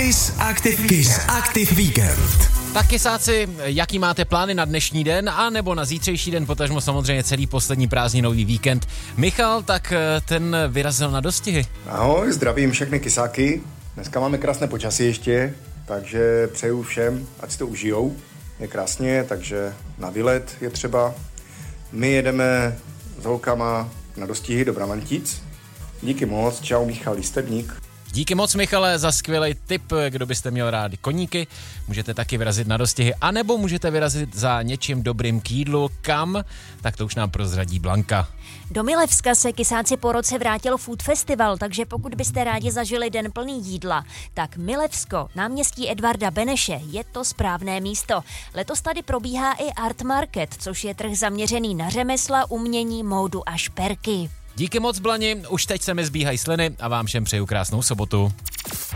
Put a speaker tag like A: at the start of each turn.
A: Kiss Active Weekend.
B: Tak kysáci, jaký máte plány na dnešní den a nebo na zítřejší den, potažmo samozřejmě celý poslední prázdninový víkend. Michal, tak ten vyrazil na dostihy.
C: Ahoj, zdravím všechny kysáky. Dneska máme krásné počasí ještě, takže přeju všem, ať si to užijou. Je krásně, takže na výlet je třeba. My jedeme s holkama na dostihy do Bramantic. Díky moc, čau Michal Lístebník.
B: Díky moc, Michale, za skvělý tip, kdo byste měl rádi koníky. Můžete taky vyrazit na dostihy, anebo můžete vyrazit za něčím dobrým k jídlu. Kam? Tak to už nám prozradí Blanka.
D: Do Milevska se kysáci po roce vrátil Food Festival, takže pokud byste rádi zažili den plný jídla, tak Milevsko, náměstí Edvarda Beneše, je to správné místo. Letos tady probíhá i Art Market, což je trh zaměřený na řemesla, umění, módu a šperky.
B: Díky moc, Blani, už teď se mi zbíhají sliny a vám všem přeju krásnou sobotu.